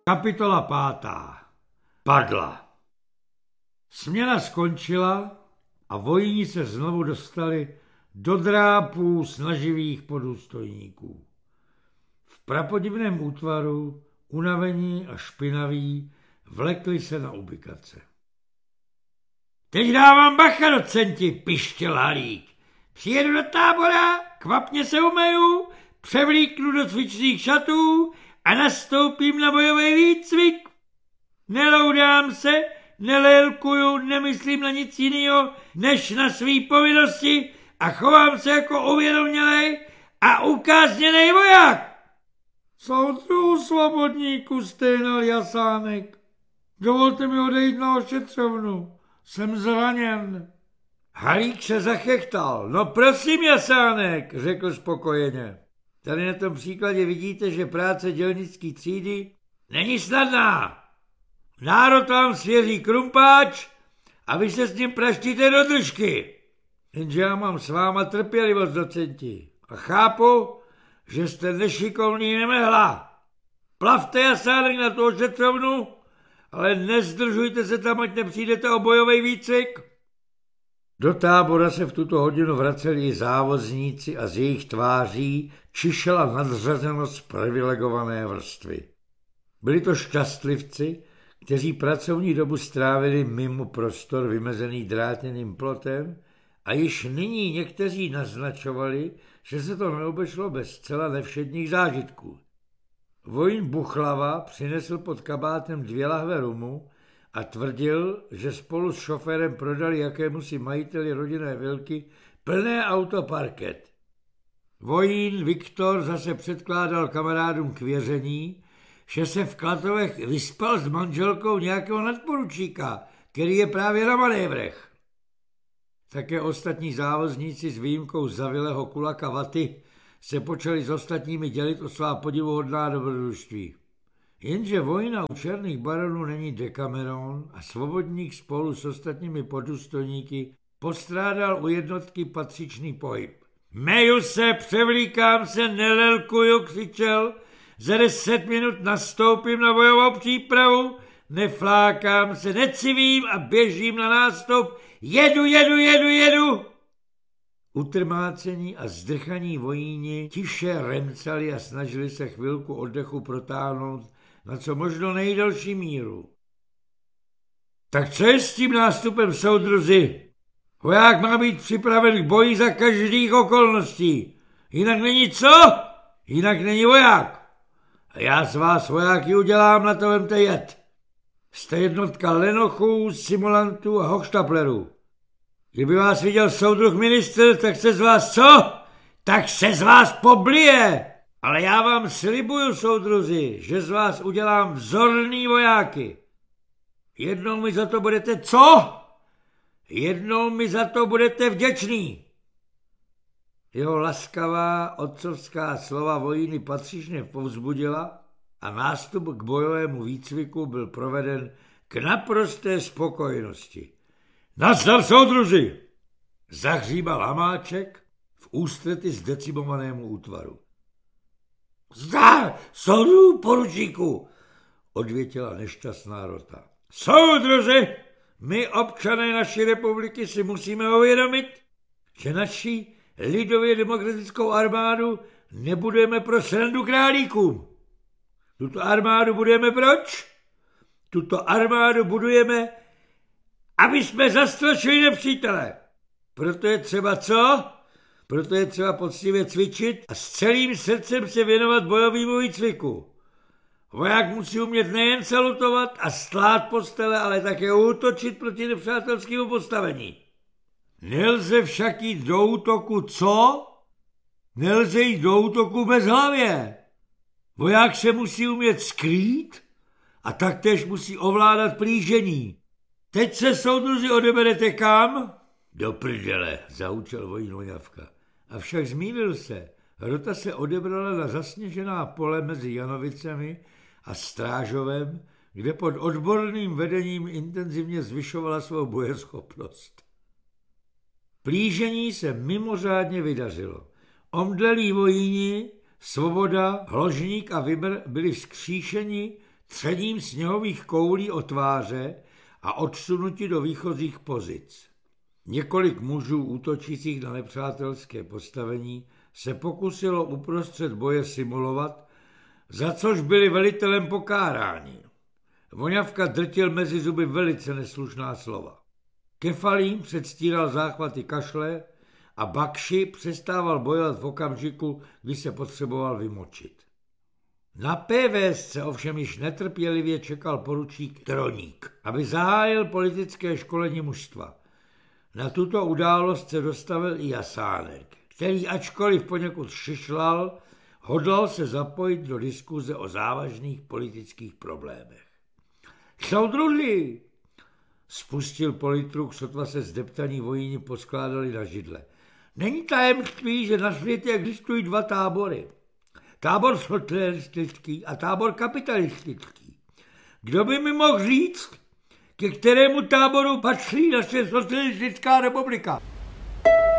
Kapitola 5. Padla. Směna skončila a vojíni se znovu dostali do drápů snaživých podůstojníků. V prapodivném útvaru, unavení a špinaví, vlekli se na ubikace. Teď dávám bacha, docenti, pištěl Halík. Přijedu do tábora, kvapně se umeju, převlíknu do cvičných šatů a nastoupím na bojový výcvik. Neloudám se, nelélkuju, nemyslím na nic jiného, než na svý povinnosti a chovám se jako uvědomělej a ukázněnej voják. Soudruhu svobodníku, stejnal Jasánek. Dovolte mi odejít na ošetřovnu. Jsem zraněn. Halík se zachechtal. No prosím, Jasánek, řekl spokojeně. Tady na tom příkladě vidíte, že práce dělnické třídy není snadná. Národ vám svěří krumpáč a vy se s ním praštíte do držky. Jenže já mám s váma trpělivost, docenti, a chápu, že jste nešikovný nemehla. Plavte, Jasánek, na tu ošetřovnu, ale nezdržujte se tam, ať nepřijdete o bojový výcvik. Do tábora se v tuto hodinu vraceli i závozníci a z jejich tváří čišela nadřazenost privilegované vrstvy. Byli to šťastlivci, kteří pracovní dobu strávili mimo prostor vymezený drátěným plotem a již nyní někteří naznačovali, že se to neobešlo bez zcela nevšedních zážitků. Vojín Buchlava přinesl pod kabátem 2 lahve rumu a tvrdil, že spolu s šoférem prodali jakémusi majiteli rodinné vilky plné auto parket. Vojín Viktor zase předkládal kamarádům k věření, že se v Klatovech vyspal s manželkou nějakého nadporučíka, který je právě na manévrech. Také ostatní závozníci s výjimkou zavilého kulaka Vaty se počali s ostatními dělit o svá podivuhodná dobrodružství. Jenže vojna u černých baronů není Decameron a svobodník spolu s ostatními podůstojníky postrádal u jednotky patřičný pohyb. Meju se, převlíkám se, nelelkuju, křičel, za 10 minut nastoupím na bojovou přípravu, neflákám se, necivím a běžím na nástup, jedu. Utrmácení a zdrchaní vojíni tiše remcali a snažili se chvilku oddechu protáhnout na co možno nejdelší míru. Tak co je s tím nástupem, soudruzi? Voják má být připraven k boji za každých okolností. Jinak není co? Jinak není voják. A já z vás vojáky udělám, na to vemte jet. Jste jednotka lenochů, simulantů a hochštaplerů. Kdyby vás viděl soudruh ministr, tak se z vás co? Tak se z vás poblije. Ale já vám slibuju, soudruzi, že z vás udělám vzorný vojáky. Jednou mi za to budete co? Jednou mi za to budete vděčný. Jeho laskavá otcovská slova vojíny patřičně povzbudila a nástup k bojovému výcviku byl proveden k naprosté spokojenosti. Nazdar, soudruzi! Zahříbal Hamáček v ústrety zdecimovanému útvaru. Zdar, soudruhu poručíku, odvětila nešťastná rota. Soudruzi, my občané naší republiky si musíme uvědomit, že naši lidově demokratickou armádu nebudeme pro srandu králíkům. Tuto armádu budeme proč? Tuto armádu budujeme, aby jsme zastrašili nepřítele. Proto je třeba co? Proto je třeba poctivě cvičit a s celým srdcem se věnovat bojovému výcviku. Voják musí umět nejen salutovat a stlát postele, ale také útočit proti nepřátelskému postavení. Nelze však jít do útoku co? Nelze jít do útoku bez hlavě. Voják se musí umět skrýt a taktéž musí ovládat plížení. Teď se, soudruzi, odeberete kam? Do prdele, zahučel vojín Voňavka. Avšak zmýlil se. Rota se odebrala na zasněžená pole mezi Janovicemi a Strážovem, kde pod odborným vedením intenzivně zvyšovala svou bojeschopnost. Plížení se mimořádně vydařilo. Omdlelí vojíni, Svoboda, Hložník a Vybr byli vzkříšeni třením sněhových koulí o tváře a odsunuti do výchozích pozic. Několik mužů útočících na nepřátelské postavení se pokusilo uprostřed boje simulovat, za což byli velitelem pokáráni. Voňavka drtil mezi zuby velice neslušná slova. Kefalín předstíral záchvaty kašle a Bakši přestával bojovat v okamžiku, kdy se potřeboval vymočit. Na PVSce ovšem již netrpělivě čekal poručík Troník, aby zahájil politické školení mužstva. Na tuto událost se dostavil i Jasánek, který ačkoliv poněkud šišlal, hodlal se zapojit do diskuze o závažných politických problémech. Soudruži, spustil politruk, sotva se zdeptaní vojíni poskládali na židle. Není tajemství, že na světě existují dva tábory. Tábor socialistický a tábor kapitalistický. Kdo by mi mohl říct, ke kterému táboru patří naše socialistická republika?